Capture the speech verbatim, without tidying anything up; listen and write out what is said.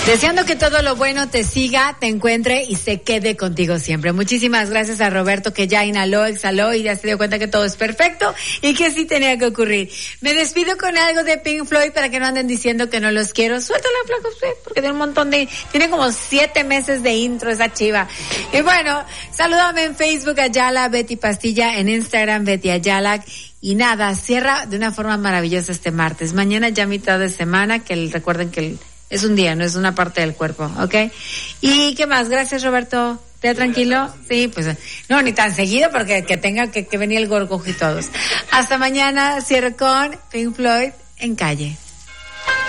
Deseando que todo lo bueno te siga, te encuentre y se quede contigo siempre. Muchísimas gracias a Roberto, que ya inhaló, exhaló y ya se dio cuenta que todo es perfecto y que sí tenía que ocurrir. Me despido con algo de Pink Floyd para que no anden diciendo que no los quiero. Suéltala, flaco, usted, porque tiene un montón de... Tiene como siete meses de intro esa chiva. Y bueno, salúdame en Facebook, Ayala, Betty Pastilla, en Instagram, Betty Ayala. Y nada, cierra de una forma maravillosa este martes. Mañana ya mitad de semana, que el, recuerden que el, es un día, no es una parte del cuerpo, ¿ok? ¿Y qué más? Gracias, Roberto. ¿Te da tranquilo? Sí, pues no, ni tan seguido porque que tenga que, que venir el gorgojo y todos. Hasta mañana, cierro con Pink Floyd en Calle.